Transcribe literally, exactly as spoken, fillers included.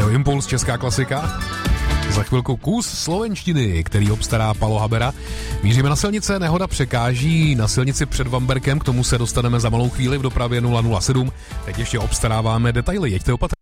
Radio Impuls, česká klasika. Za chvilku kus slovenštiny, který obstará Palo Habera. Míříme na silnice, nehoda překáží na silnici před Vamberkem, k tomu se dostaneme za malou chvíli v dopravě nula nula sedm. Teď ještě obstaráváme detaily, jeďte opatrně.